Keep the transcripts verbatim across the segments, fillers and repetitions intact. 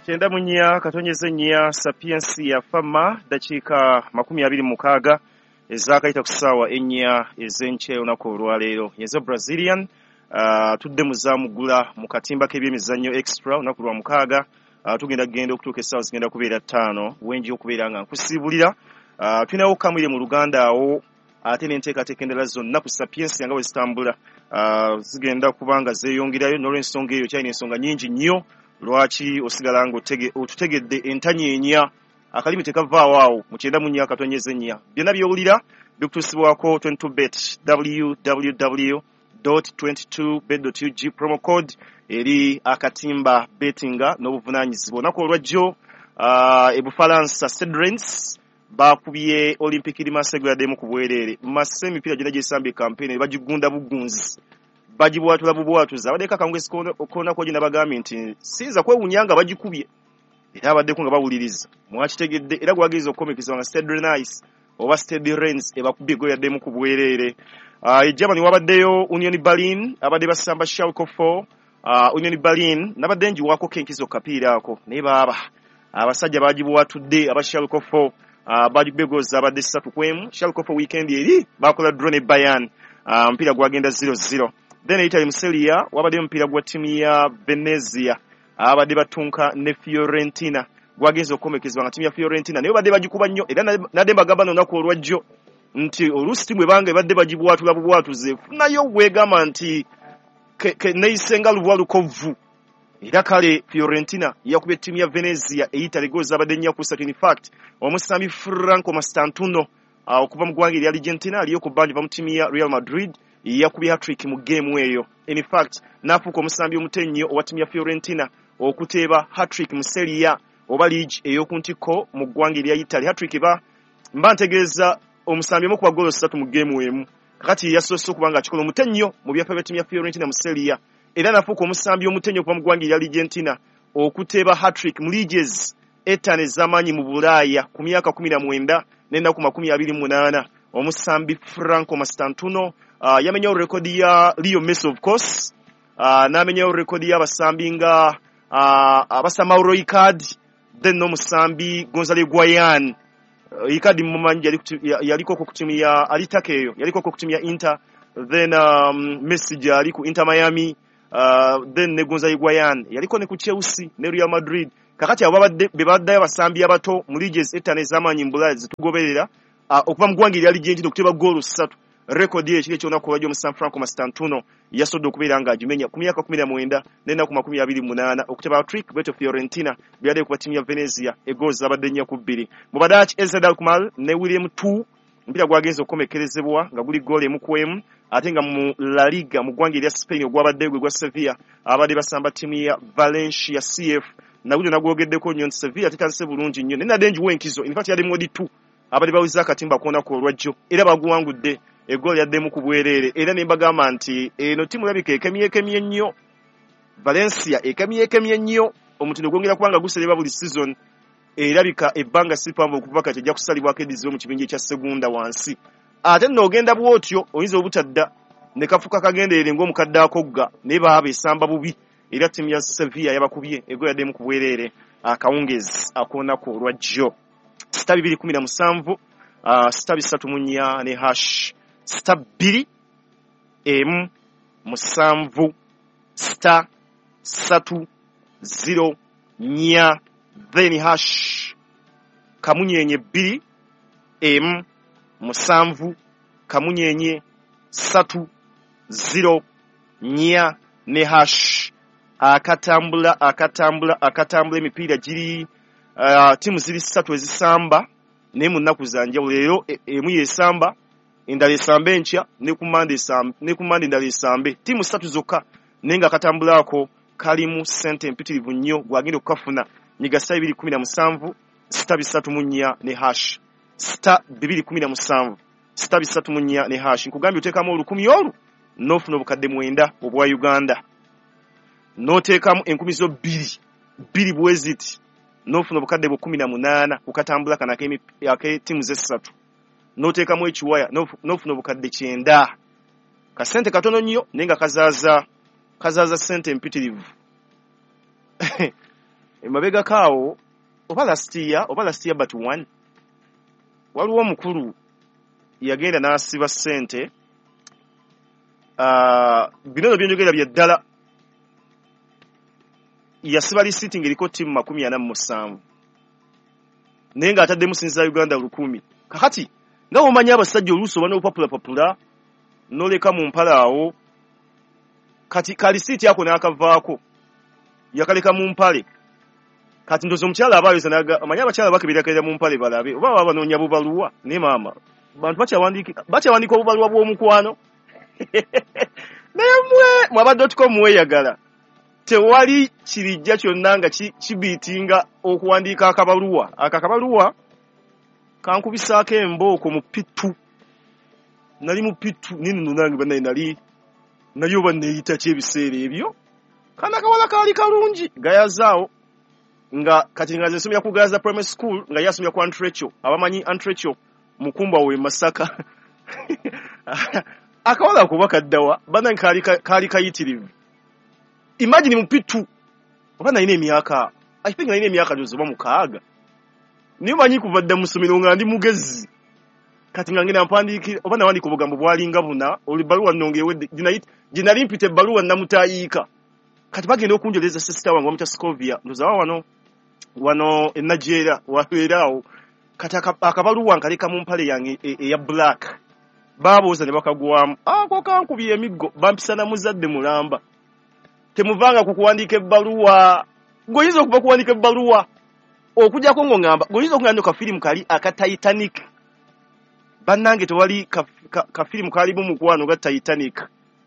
Kyenda mu nnya katonyeze nnya Sapiensi ya Fama dakiika makumi abiri mu mukaaga ezaakayita ku ssaawa ennya ez'enkya olunaku olwaleero. Yezo Brazilian uh, tudde muzaamugula mu katimba k'ebyemizannyo extra olunaku lwa mukaaga uh, tugenda genda okutuuka essaawa zigenda kubeera ttaano wenji okubeera nga nkusiibulira uh, tulinawo kamwire mu Luganda awo ate n'enteekateeka endala zonna ku Sapiensi nga bwe zitambula uh, zigenda kubanga zeeyongerayo n'olw'ensonga eyo kyalina ensonga nnyingi nnyo lwaki osigala nga otutegedde entanyeenya akalimi tekavaawo awo mu kyenda mu nnya katonyeze nnya byonna byowulira bikutuusibwako twenty-two bet w w w dot twenty-two bet dot u g promo code eri akatimba bettinga n'obuvunaanyizibwa olunaku olwajjo uh, ebufalansa Cedrens bakubye Olympique di Marseille yaddemu ku bwereere Marseille emipiira gyonna gyesambye campaign bagigunda bugunzi bagibwatula bubwatuza abaddeko akawungezi koonako gye nabagambye nti siyinza kwewuunya nga bagikubye era abaddeko nga bawuliriza mwakitegedde era gwagiriza okukomekizibwa nga Stade Nice oba Stade Rennes ebakubye eggole yaddemu ku bwereere uh, e Germany wabaddeyo Union Berlin abadde basamba Schalke four uh, Union Berlin nabadde njiwaako kenkizo kapiira ako naye baaba abasajja bagibwatudde aba Schalke four uh, bagibegoza abadde ssatu ku emu Schalke four weekend eri bakola draw ne Bayern uh, mpira gwagenda zero zero. Then Italy mu Serie A wabadde mpira gwa ttiimu ya Venezia abadde batunka ne Fiorentina gwagenza okukomekezebwa nga ttiimu ya Fiorentina naye badde bagikuba nnyo era nadde mbagamba n'olunaku olwajjo nti oluusi ttiimu ebanga ebadde bagibwatula bubwatuze funayo bwegamba nti neeyisenga lubuwa lukovvu era kale Fiorentina yakubye ttiimu ya Venezia e Italy goals abadde nnya ku ssatu. In fact omusambi Franco Mastantuno uh, okuva mu ggwanga erya Argentina aliyo ku bbanja va mu ttiimu ya Real Madrid yakubye hat-trick mu game eyo. In fact nafuuka omusambi omutennyo owa ttiimu ya Fiorentina okuteeba hat-trick mu Serie A oba league ey'okuntikko mu ggwanga erya Italy. Hat-trick eba mba ntegeeza omusambi omu kuba goolo ssatu mu game emu kakati yasoose okuba nga akikola omutennyo mu byaffa bya ttiimu ya Fiorentina mu Serie A era nafuuka omusambi omutennyo okuva mu ggwanga erya Argentina okuteeba hat-trick mu leagues etaano ez'amaanyi mu Bulaaya ku myaka kumi na mwenda n'ennaku makumi abiri mu munaana. Omusambi Franco Mastantuno uh, yamenyawo rekodi ya Leo Messi of course uh, n'amenyawo rekodi y'abasambi nga uh, abasamba Mauro Icardi then n'omusambi Gonzalo Higuain uh, Icardi mumanyi yaliko ku ttiimu ya alitaka eyo yaliko ku ttiimu ya Inter then um, Messi gyali ku Inter Miami uh, then ne Gonzalo Higuain yaliko ne ku Chelsea ne Real Madrid kakati abo babadde bebaddayo abasambi abato mu leagues etaano ez'amaanyi mu Bulaaya zitugoberera uh, okuva mu ggwanga erya Argentina okuteeba goolo ssatu. Rekodi ye kiri kyona kubajo omusambi Franco Mastantuno yasodde okubeera nga agimenya ku myaka kumi na mwenda n'ennaku makumi abiri mu munaana okuteeba trick beto Fiorentina byadde ku ttiimu ya Venezia egoozi abadde nnya ku bbiri. Mu Badaaki Ezed Alkmaar ne William two mpira gwagenza okukomekerezebwa nga guli goolo emu ku emu ate nga mu La Liga mu ggwanga erya Spain ogwabadde gwe gwa Sevilla abadde basamba ttiimu ya Valencia C F nagulyo nagwogeddeko nnyo nti Sevilla tetandise bulungi nnyo naye nadde njiwa enkizo in fact yadde modi two abadde bawiza akatimba koonako olwajjo era baguwangudde egooli yaddemu ku bwereere era ne mbagamba nti eno ttiimu erabika ekemyekemye nnyo Valencia ekemyekemye nnyo omutindo gwongera kubanga gusereba buli season erabika ebbanga sipanvu okuva kati ejja kusalibwako edizibu mu kibinja ekya segunda wansi ate nno ogenda bwotyo oyinza obutadda ne kafuka kagenderere ng'omukadde akogga naye baaba esamba bubi era ttiimu ya Sevilla yabakubye egooli yaddemu ku bwereere akawungezi akoonako olwajjo sita bibiri kumi na musanvu uh, sita bisatu mu nnya ne hash sita bbiri emu musanvu sita satu zero nnya then hash kamunyenye bbiri emu musanvu kamunyenye satu zero nnya ne hash akatambula akatambula akatambula emipiira giri uh, tiimu ziri ssatu ezisamba naye mu nnaku zanjawulo leero emu yesamba endala esambe enkya ne ku mande endala esambe ttiimu ssatu zokka naye nga akatambulaako kalimu ssente empitirivu nnyo gwagenda okukafuna nyiga sita bibiri kumi na musanvu sita bisatu mu nnya ne hash sita bibiri kumi na musanvu sita bisatu mu nnya ne hash nkugambye oteekamu olukumi olwo n'ofuna obukadde mwenda obwa Uganda n'oteekamu enkumi zo bbiri bbiri bweziti n'ofuna obukadde bwe kumi na munaana kukatambula kana ak'ettiimu z'essatu n'oteekamu ekiwaya n'ofuna obukadde kyenda kasente katono nnyo naye nga kazaaza kazaaza ssente empitirivu mabega kaawo oba last year oba last year but one waliwo omukulu yagenda n'asiba ssente uh, bino byonjogera bya ddala yasiba lisiti ng'eriko ttiimu makumi ana mu musanvu naye ng'ataddemu sinza Uganda lukumi kakati nga omanyi abasajja oluusi oba n'opapulapapula n'oleka mu mpale awo kati kalisiiti ako n'akavaako yakaleka mu mpale kati ndozo omukyala abaayoza naga amanyi abakyala bakeberakera mu mpale balabe oba baba banoonya bubaluwa ne maama bantu bakyawandiika bakyawandiika obubaluwa bw'omukwano naye mwe mwaba dot com mweyagala tewali kirijja kyonna nga kibiitinga okuwandiika akabaluwa akakabaluwa kankubisaako embooko mu pitu nali mu pitu nino nange banaye nali nayo banneeyita ki ebiseera ebyo kana kawala kaali kalungi gayazaawo nga kati nga nsomera ku Gaza Primary School nga yasomera ku Antrecho abamanyi Antrecho mukumba we Masaka akawala kuba kaddawa banange kaali kaali kayitirivu imagine mu pitu oba nalina emyaka I think nalina emyaka jozoba mukaaga niyo manyi kuva dda mu ssomero nga ndi mugezi kati nga ngenda mpandiiki oba nawandika obugambo bwalinga buna olubaluwa nongeewedde ginali mpita ebbaluwa namutayiika kati bagenda okunjoleza sister wange wamuta Scovia ndoza wano wano enajera wabeeraawo kati akabaluwa nkaleka mu mpale yange eya black babooza ne bakagwamu ako kankubye emiggo bampisana muzadde mulamba temuvanga kukuwandiika ebbaluwa goyiza okuba kuwandiika ebbaluwa okujjako ngo ngamba goyiza okungamba ka firimu kali aka Titanic bannange tewali ka, ka, ka firimu kalimu mukwano ga Titanic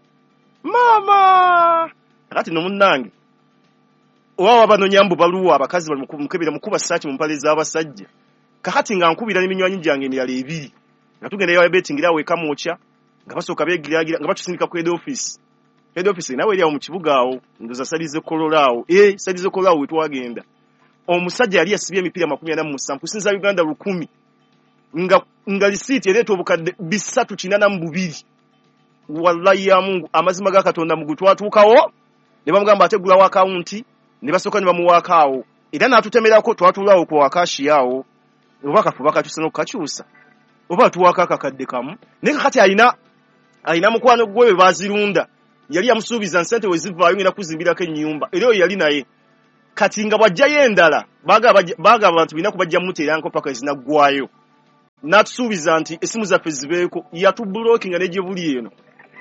mama kati no munnange owawa banoonya mbu baluwa abakazi bali mukebera mukuba saaki mu mpale z'abasajja kakati nga nkubira n'eminywanyi gyange emirala ebiri nga tugenda yawe betingirawo ekamwokya nga basooka beegiragira nga batusindika ku head office head office nawe eri awo mu kibuga awo ndoza salize kololaawo eh salize kololaawo wetwagenda omusajja yali yasibye emipiira makumi ana mu musanvu kusinza Uganda lukumi nga nga lisiiti ereeta obukadde bisatu kinana mu bubiri wallahi ya Mungu amazima ga Katonda mu gutwatuukawo ne bamugamba ategulawo akawunti ne basooka ne bamuwaakaawo era n'atutemerako twatulaawo ku wakashi yawo oba kafuba kakyusa n'okukakyusa oba tuwaaka akakadde kamu naye kakati alina alina mukwano gwe bazirunda yali yamusuubiza nsente wezivaayo ngenda kuzimbirako ennyumba era oyo yali naye kati nga bwajjayo endala baaga abantu birina kubajja muteeranko paka ezinaggwayo n'atusuubiza nti essimu zaffe zibeeko yatubulookinga n'egye buli eno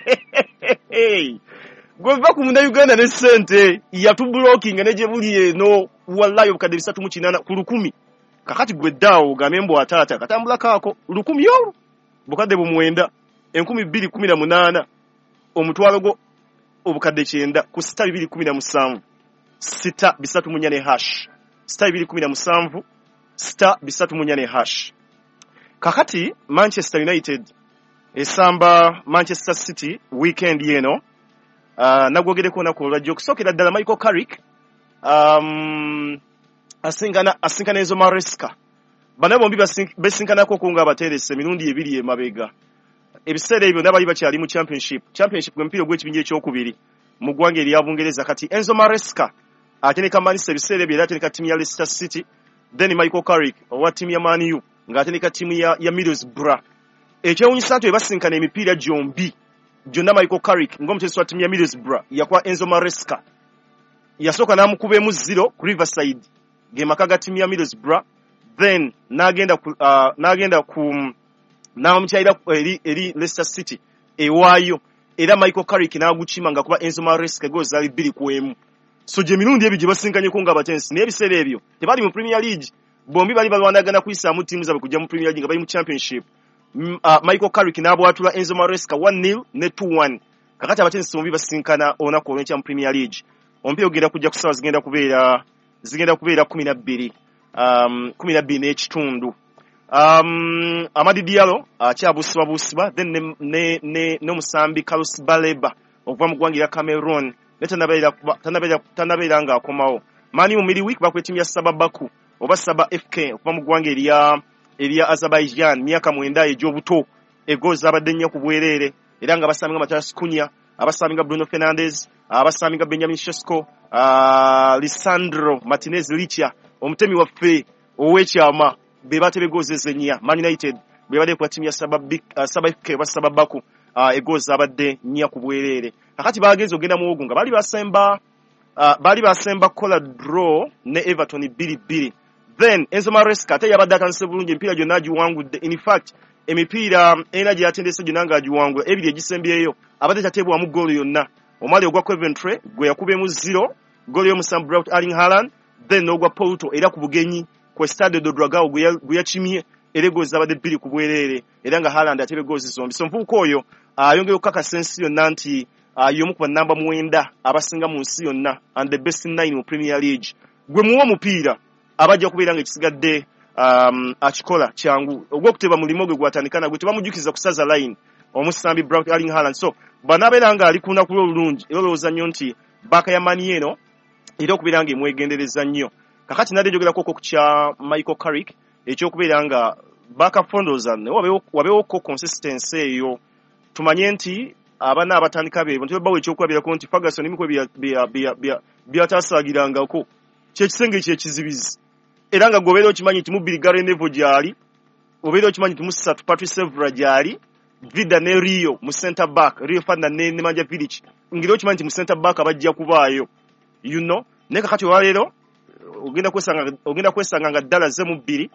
gwe va ku Munnayuganda ne ssente yatubulookinga n'egye buli eno wallahi obukadde bisatu mu kinaana ku lukumi kakati gwe ddaawo ogambe mbu ataata katambula kaako lukumi olwo bukadde bumwenda enkumi bbiri kumi na munaana omutwalo gwo obukadde kyenda ku sita bibiri kumi na musanvu sita bisatu mu nnya ne hash sita bibiri kumi na musanvu sita bisatu mu nnya ne hash kakati Manchester United esamba Manchester City weekend yeno uh, nagwogereko nako olwajja okusookera ddala Michael Carrick um, asinkana asinkana Enzo Maresca bana bombi basinkanako ko nga abaterese emirundi ebiri emabega ebiseera ebyo nabali bakyali mu championship championship gwe mpira gw'ekibinja ekyokubiri mu ggwanga erya Bungereza kati Enzo Maresca ateneka Manchester ebiseera ebyo era ateneka timu ya Leicester City then Michael Carrick owa timu ya Man U ng'ateneka timu ya, ya Middlesbrough ekyewunyisa nti basinkana emipiira gyombi gyonna Michael Carrick ng'omuteesi wa timu ya Middlesbrough yakwa Enzo Maresca yasooka n'amukubaemu zero ku Riverside ge maka ga timu ya Middlesbrough then n'agenda ku uh, n'agenda ku n'amukyayira eri eri Leicester City ewaayo era Michael Carrick n'agukima nga kuba Enzo Maresca goals ali bbiri ku emu so gye mirundi ebyo gye basinkanyeko nga abatensi naye ebiseera ebyo tebali mu Premier League bombi bali balwanagana kuyisaamu ttiimu zaabwe kujja mu Premier League nga bali mu Championship. M uh, Michael Carrick n'abwatula Enzo Maresca one nil ne two one kakati abatensi bombi basinkana olunaku olw'enkya mu Premier League omupira ogenda kujja kusaba zigenda kubeera zigenda kubeera kumi na bbiri um, kumi na bbiri n'ekitundu um, Amadi Diallo akyabusibwabusibwa then ne, ne, ne, n'omusambi Carlos Baleba okuva mu ggwanga erya Cameroon ne tanabeera tanabeera tanabeera ng'akomawo Mani mu midweek bakuba ettiimu ya Saba Baku oba Saba F K okuva mu ggwanga erya erya Azerbaijan myaka mwenda egy'obuto egoozi abadde nnyo ku bwereere era nga basambinga Matthias Cunha abasambinga Bruno Fernandes abasambinga Benjamin Sesko uh, Lisandro Martinez Licha omutemi waffe owekyama be batebe goals ezenya Man United be bade kwa timu ya sababi uh, sabake basababaku uh, egoals abadde nnya ku bwerere kakati bagenze ogenda mu ogunga bali basemba uh, bali basemba kola draw ne Everton bili bili then Enzo Maresca ate yabadde atanse bulungi emipiira gyonna agiwangudde in fact emipiira ena gye yatendese gyonna ng'agiwangula ebiri egisembyeyo abadde tateebwamu goal yonna omwali ogwa Coventry gwe yakubemu zero goal y'omusambu Braut Erling Haaland then n'ogwa Porto era ku bugenyi ku Stade de Dragao gwe yakimye era goals abadde bbiri ku bwerere era nga Haaland atebe goals zombi so nfuuka oyo ayongera okukakasa ensi yonna nti y'omu ku bannamba mwenda abasinga mu nsi yonna and the best nine mu Premier League gwe muwa omupiira abajja kubeera nga ekisigadde um, akikola kyangu ogw'okuteba mulimo gwe gwatandika gwe tebamujukiza kusaza line omusambi Braut Erling Haaland so banabeera nga ali kuna kulo bulungi erolooza nnyo nti baka ya mani eno era okubeera nga emwegendereza nnyo kakati nadde njogerako ku kya Michael Carrick ekyokubeera nga baka fondoza ne wabeewo ko consistency eyo tumanye nti abana abatandika beebo ntibabawo ekyokulabirako nti Ferguson emikwe byatasaagirangako kyekisenge kyekizibizi era nga gobeera okimanyi nti mubiri Gary Neville gyali obeera okimanyi nti musatu Patrice Evra gyali Vida ne Rio mu center back Rio Ferdinand ne Nemanja Vidic ngiro okimanyi nti mu center back abajja kubaayo you know ne kakati walero ogenda kwesanga ogenda kwesanga nga ddala ze mu bbiri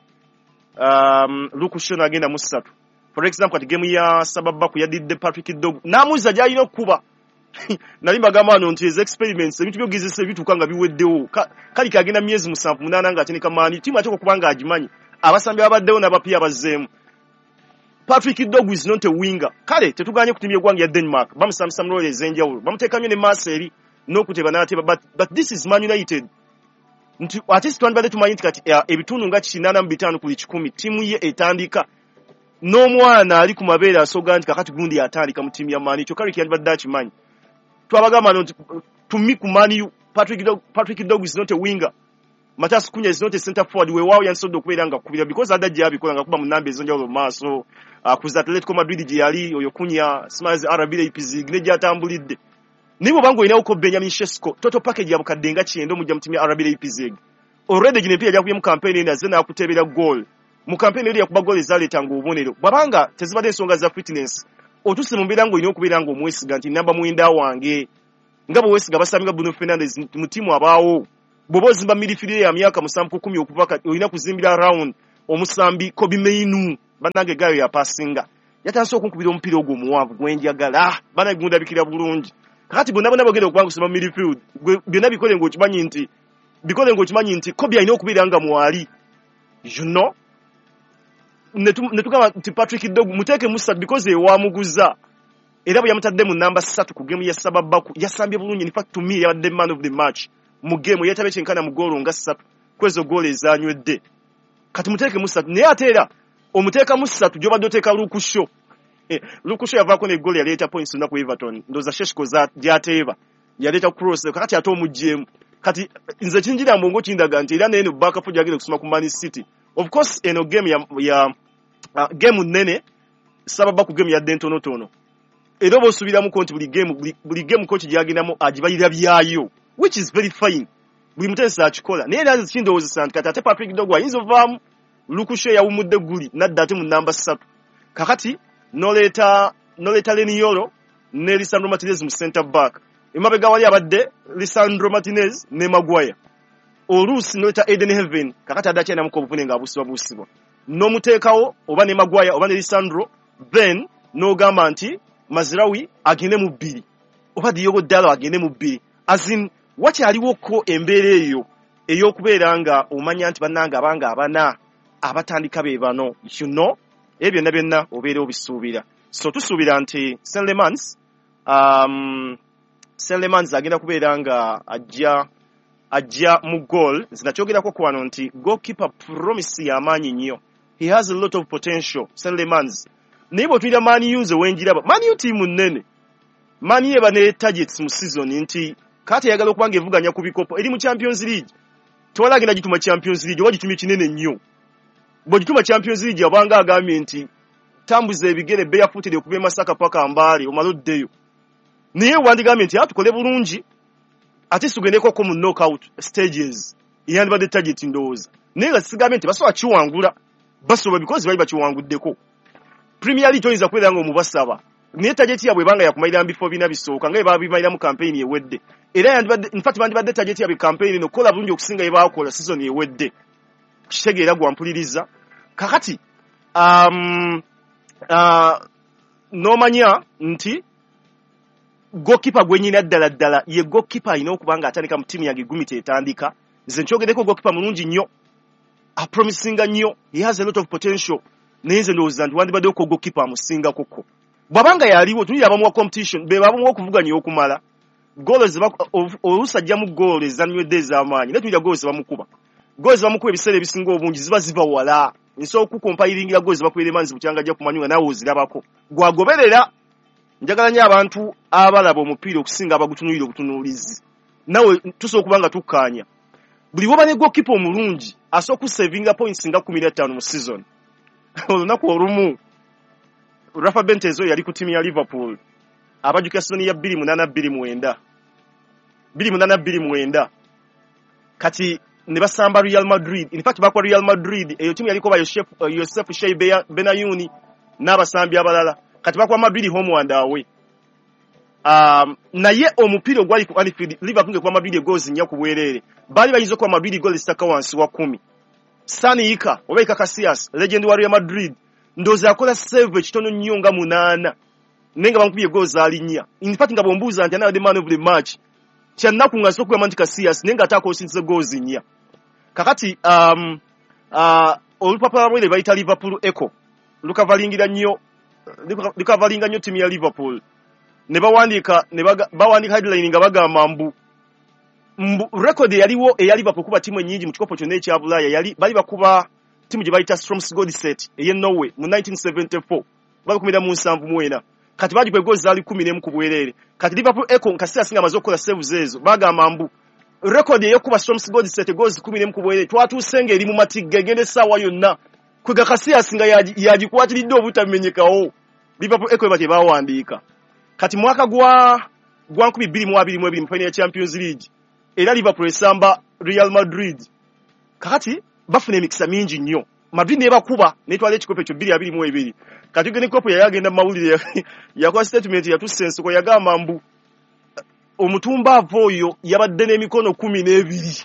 um Luke Shaw agenda mu ssatu for example at game ya sababa ku yadidde Patrick Dog namuza gyalina okuba nali bagamba no nti experiments ebintu byogezese bitukanga biweddewo kali kagenda myezi musanvu munana nga atenika mani timu atoko kubanga agimanyi abasambi abaddewo n'abapia bazeemu Patrick Dog is not a winger kale tetuganye kutimye gwangi ya Denmark bamusambisa mrole zenjawulo bamutekanyo ne Marseille n'okuteba n'ateba but, but this is Man United nti ate sitwandibadde tumanyi nti kati ebitundu nga kinana mu bitano kuli kikumi timu ye etandika n'omwana ali ku mabeere asoga nti kakati gundi yatandika mu timu ya Mani kyo Carrick yandibadde akimanyi twabagamba nti tumi ku Mani Patrick Dog, Patrick Dog is not a winger Matas Cunha is not a center forward we wow yansodde okubeera nga kubira because adajja abikola nga kuba mu namba ezonjawulo maaso uh, ku Atletico Madrid gye yali oyo Cunha Smiles R B Leipzig ne gyatambulidde nibo bango ina uko Benjamin Sesko total package ya bukaddenga kyendo mujja mutimya R B Leipzig already gine pia yakuye mu campaign ina zena akutebera goal mu campaign eri yakuba goal ezaleta ngo ubonero babanga tezibade ensonga za fitness otuse mu mbirango ino okubira ngo mwesiga nti namba mwenda wange ngabo wesiga basaminga Bruno Fernandes mu timu abaawo bobo zimba midfield ya myaka musampu kumi okuvaka olina kuzimbira round omusambi Kobe Mainu banange gayo ya passinga yatanso okunkubira omupiira ogwo muwanvu gwenjagala bana gunda bikira bulungi kakati bonna bonna bagenda okubanga kusoma midfield byonna bikole ng'okimanyi nti bikole ng'okimanyi nti Kobe alina okubeera nga mwali you know netugamba nti Patrick Dog muteeke musatu because ewamuguza era bwe yamutadde mu namba ssatu ku game ya Sababaku yasambye bulungi in fact to me yabadde man of the match mu game yetabe kyenkana mu goal nga ssatu kwezo goal ezanywedde kati muteeke musatu naye ate era omuteeka musatu gy'obadde oteeka Luke Shaw eh, Luke Shaw yavaako ne goal yaleeta points na ku Everton ndoza Sheshko za gyateeba yaleeta cross kati ate omuggyemu kati nze kinjira mbongo kindaga nti era nene backup gyagenda kusoma ku Man City of course eno game ya, ya uh, game nene sababa ku game ya dentono tono era bosubira mu konti buli game buli, buli game coach gyagendamu agibalira byayo which is very fine buli mutesa akikola naye nazo kindowoza santi kati ate Patrick Dog ayinza ovaamu Luke Shaw yawumudde guli nadda ate mu namba ssatu kakati noleta noleta Leniolo ne Lisandro Martinez mu center back emabega wali abadde Lisandro Martinez ne Maguire oluusi noleta Eden Heaven kakati adacha na mukobufune nga abusibwa busibwa nomuteekawo oba ne Maguire oba ne Lisandro then n'ogamba nti Mazraoui agende mu bbiri oba Diogo Dalot agende mu bbiri azin wakyaliwo ko embeera eyo ey'okubeera nga omanya nti bannanga abanga abana abatandika be bano you know ebyo byonna byonna obeera obisuubira so tusuubira nti Saint Lemans um, Saint Lemans agenda kubeera nga ajja ajja mu goal zinakyogerako kwano nti goalkeeper promise y'amaanyi nnyo he has a lot of potential Saint Lemans naye bw'otulira Man U ze wenjiraba Man U tiimu nnene Man U eba ne targets mu season nti kati yagala okubanga evuganya ku bikopo eri mu Champions League twalagenda gituma Champions League oba gitumye kinene nnyo bw'ogituma Champions League abanga agambye nti tambuza ebigere barefoot okuva e Masaka paka Mbale omaloddeyo naye wandigambye nti atukole bulungi ate sugendeko ko mu knockout stages yandibadde target ndowooza naye nga sigambe nti basobola kiwangula basobola because bali bakiwanguddeko Premier League toyinza kwera nga omubasaba naye target yabwe banga yakumalira before bina bisooka nga babimalira mu campaign ewedde era yandibadde in fact bandibadde target yabwe campaign no kola bulungi okusinga yebakola season ewedde kitegeera gwampuliriza kakati um uh nomanya nti goalkeeper gwenyina ddala ddala ye goalkeeper ino okubanga atandika mu timu yage gumi tetandika nze nkyogedeko goalkeeper mulungi nnyo a promising nnyo he has a lot of potential nenze ndowooza nti wandibadde ko goalkeeper amusinga koko bwabanga yaliwo tulira abamu wa competition be babamu okuvuganya okumala goals olusajja mu goals ezanywedde ez'amaanyi ne tulira goals bamukuba goals bamukuba ebiseera ebisinga obungi ziba ziva wala nso okukompayiringira goals bakwere manzi bukyanga ajja kumanywa nawe ozirabako gwagoberera njagala nnyo abantu abalaba omupiira okusinga abagutunuulira obutunuulizi nawe tusobola okubanga tukkaanya buli woba ne goalkeeper omulungi asobola okusavinga points nga kumi na ttaano mu season olunaku olumu Rafa Bentezo yali ku timu ya Liverpool abajjuka season ya bbiri munaana bbiri mwenda bbiri munaana bbiri mwenda kati ne basamba Real Madrid in fact bakwa Real Madrid eyo timu yaliko ba Yosef uh, Yosef Shey Benayuni n'abasambi abalala kati bakwa Madrid home and away um naye omupiira ogwali ku Anfield Liverpool kwa Madrid goals nya ku bwerere bali bayizo kwa Madrid goals sitaka wansi wa kumi Sani Ika obaika Casillas legend wa Real Madrid ndoza akola save kitono nnyo nga munaana nenga bankubye goals ali nnya in fact nga bombuza nti anawe the man of the match kyannaku nga sokwe manti Casillas nenga atako osinze goals nnya kakati um uh olupapala lwe bayita Liverpool Echo lukavalingira nnyo lukavalinga nnyo timu ya Liverpool ne bawandika ne bawandika headline nga bagamba mbu mbu record yaliwo eya Liverpool kuba timu nyingi mu kikopo kyonna ekya Bulaya yali bali bakuba timu gye bayita Stromsgodset eye Norway mu nineteen seventy-four bakumira mu nsanvu mwena kati baji kwe goals zali kumi n'emu ku bwerere kati Liverpool Echo Casillas singa amaze okukola saves ezo bagamba mbu record eyo kuba Stromsgodset goals kumi n'emu ku bwerere twatusenga eri mu matigga egende sawa yonna kwega Casillas nga yagikwatiridde obutamenyekawo Liverpool Echo bate bawandiika kati mwaka gwa gwa nkumi bbiri mu abiri mu ebiri mu final ya Champions League era Liverpool esamba Real Madrid kakati bafuna emikisa mingi nnyo Madrid ne bakuba netwale ekikopo kyo bbiri abiri mu ebiri kati gene kopo yayagenda mu mawulire yakwa statement ya tusense ko yagamba mbu omutumba avoyo yabadde n'emikono kumi n'ebiri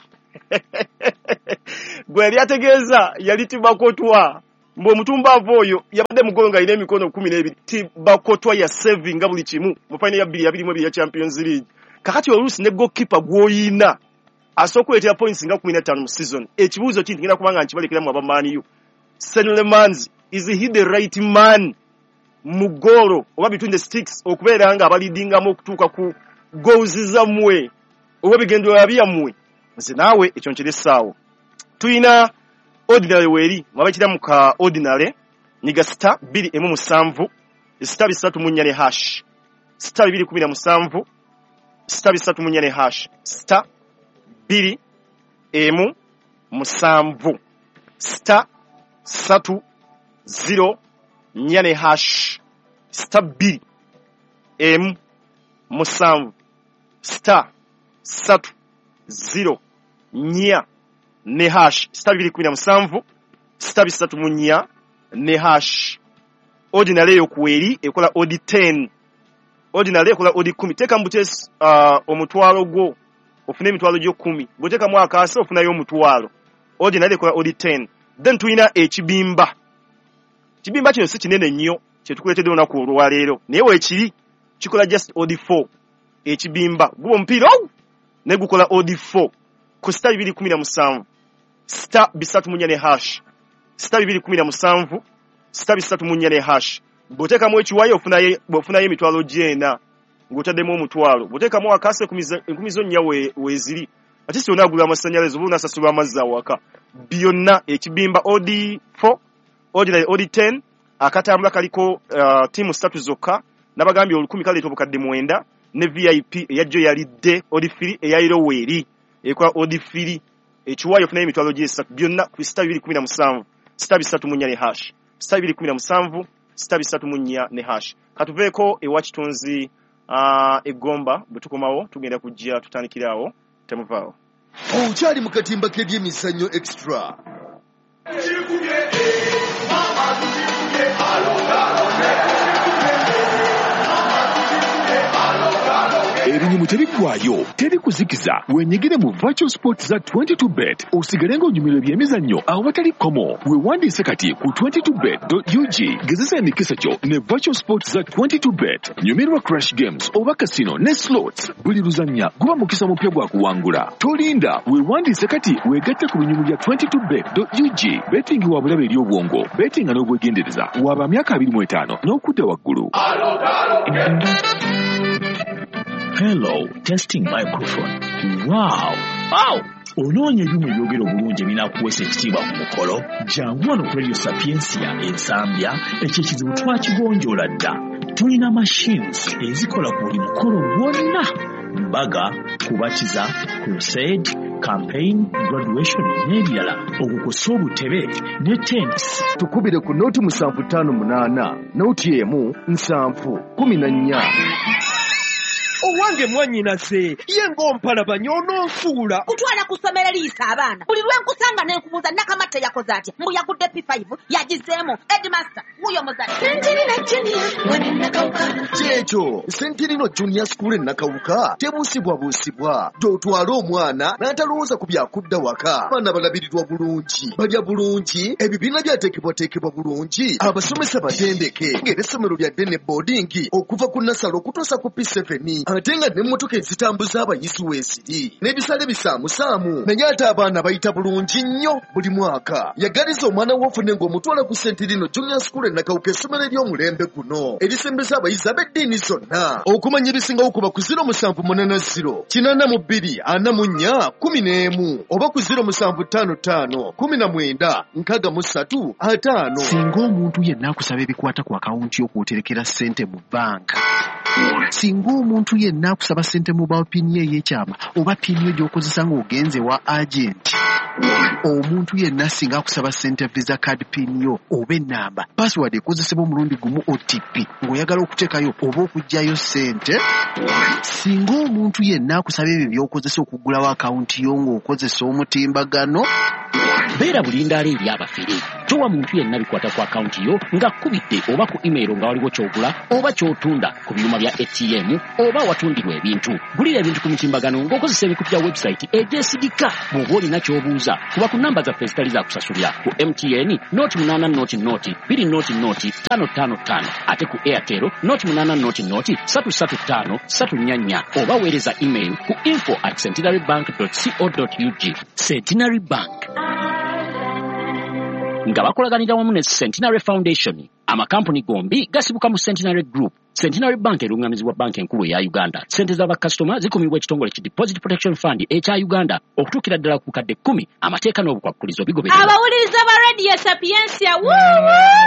gwe yali ategeeza yali tibakotwa mbo omutumba avoyo yabadde mugolo nga ine emikono kumi n'ebiri tibakotwa ya saving nga buli kimu mu final ya bbiri abiri mu ebiri ya Champions League kakati oluusi ne goalkeeper gwoyina asokuletera points nga kumi na ttaano mu season ekibuuzo kinti ngenda kubanga nkibalekera mu abamaaniyo Selemans is he the right man mu golo oba between the sticks okubeera nga abalidingamu okutuuka ku goals zamwe oba bigendo yabyamwe nze naawe ekyo nkiressaawo tuyina ordinary weri mwabakira mu ka ordinary niga star bbiri emu musanvu star bisatu mu nnya ne hash star bibiri kumi na musanvu star bisatu mu nnya ne hash star bbiri emu musanvu star satu zero nnya ne hash star bbiri emu musanvu star satu zero nnya ne hash star bibiri kumi na musanvu star bisatu mu nnya ne hash ordinary yo kuweri ekola odi ten ordinary ekola odi kumi teka mbute uh, omutwalo gwo ofune emitwalo gyo kumi boteka mwaka ase ofuna yo omutwalo ordinary ekola odi ten then tuina ekibimba kibimba kino si kinene nnyo kye tukuletedde olunaku olwaleero naye weekiri kikola just odi four ekibimba guba omupiira ogu ne gukola odi four ku star bibiri kumi na musanvu star bisatu mu nnya ne hash star bibiri kumi na musanvu star bisatu mu nnya ne hash botekamu ekiwayo ofunayo ofunayo emitwalo gyena ng'otaddemu omutwalo botekamu akase enkumi zo nnya we weziri ate si onaagula amasannyalaze oba onasasula amazzi awaka byonna ekibimba odi four ordinary odi ten akatambula kaliko uh, timu ssatu zokka nabagambye olukumi kaleeta obukadde mwenda ne V I P eyajjo yalidde odi firi eyayiro weeri ekola odi firi ekiwayo ofunayo emitwalo gy'esatu byonna ku star bibiri kumi na musanvu star bisatu mu nnya ne hash star bibiri kumi na musanvu star bisatu mu nnya ne hash katuveeko ewa kitunzi uh, eggomba bwe tukomawo tugenda kujja tutandikirawo temuvaawo. Okyali mu katimba k'ebyemizannyo extra. Ebinyumu tebiggwayo, teri kuzikiza. Wenyigire mu Virtual Sports za twenty-two bet osigale ng'onyumirwa ebyemizannyo awatali komo. Weewandiise kati ku twenty-two bet dot u g. Gezesa emikisa kyo ne Virtual Sports za twenty-two bet. Nyumirwa Crash Games oba Casino ne Slots. Buli luzannya guba mukisa mupya gwa kuwangula. Tolinda, weewandiise kati weegatte ku binyumu bya twenty-two bet dot u g. Betting wa bulabe eri obwongo. Betting n'obwegendereza. Waba myaka abiri mu etaano n'okudda waggulu. Hello, testing microphone. Wow! Wow! Onoonya ebyuma ebyogera obulungi ebinakuweesa ekitiibwa ku mukolo. Jangu wano ku Radio Sapiensia ensambya, ekyo ekizibu twakigonjoola dda. Tulina machines ezikola ku buli mukolo gwonna. Mbaga, kubatiza, crusade, campaign, graduation n'ebirala. Okukosa obutebe ne tents. Tukubire ku nooti musanvu ttaano munaana, nooti emu nsanvu kumi na nnya. Owange mwannyinase ye ng'ompalabanya ononsuula. Kutwala ku ssomero liisa abaana. Buli lwe nkusanga ne nkubuuza Nakamatte yakoze atya. Mbu yagudde P five yagizeemu. Headmaster wuyo muzadde. Sentirino Junior wali Nakawuka. Kyekyo Sentirino Junior School e Nakawuka tebuusibwabuusibwa. Gy'otwala omwana n'atalowooza ku byakudda waka. Abaana balabirirwa bulungi, balya bulungi, ebibiina byateekebwateekebwa bulungi, abasomesa batendeke, ng'era essomero lya ddene boarding okuva ku nasalo okutuusa ku P seven. Ate nga n'emmotoka ezitambuza abayizi weesiri n'ebisale bisaamusaamu. Naye ate abaana bayita bulungi nnyo buli mwaka. Yagaliza omwana w'ofune ng'omutwala ku Sentirino Junior School e Nakawuka essomero ery'omulembe guno erisembeza abayizi ab'eddiini zonna. Okumanya ebisingawo kuba ku zero musanvu munaana zero kinaana mu bbiri ana mu nnya kumi n'emu oba ku zero musanvu ttaano ttaano kumi na mwenda nkaaga mu ssatu ataano. Singa omuntu yenna akusaba ebikwata ku akawunti y'okwoterekera ssente mu banka, singa omuntu yenna akusaba ssente mu ba pini ey'ekyama oba pini gy'okozesa ng'ogenze wa agenti, omuntu yenna singa akusaba ssente visa card pin yo oba ennamba password ekozesebwa omulundi gumu O T P ng'oyagala okuteekayo oba okuggyayo ssente, singa omuntu yenna akusaba ebyo by'okozesa okugulawo akawunti yo ng'okozesa omutimbagano, beera bulindaala eri abafere. Towa muntu yenna bikwata ku akawunti yo nga kkubidde oba ku email nga waliwo ky'ogula oba ky'otunda ku byuma bya A T M oba watundirwa ebintu. Gulira ebintu ku mutimbagano ng'okozesa ebikutu bya website egyesigika. Bw'oba olina ky'obuuza kuba ku namba zaffe ezitali za kusasulira ku M T N noti munaana noti noti bbiri noti noti ttaano ttaano ttaano ate ku Airtel noti munaana noti noti ssatu ssatu ttaano ssatu nnya nnya oba weereza email ku info at centenarybank dot co dot u g. Centenary Bank nga bakolaganira wamu ne Centenary Foundation. Amakampuni gombi gasibuka mu Centenary Group. Centenary Bank erungamizibwa banka enkulu ya Uganda. Sente z'abakasitoma zikumibwa ekitongole ki Deposit Protection Fund ekya Uganda okutuukira ddala ku kadde kkumi. Amateeka n'obukwakkulizo bigobererwa. Abawuliriza ba Radio Sapiensia woo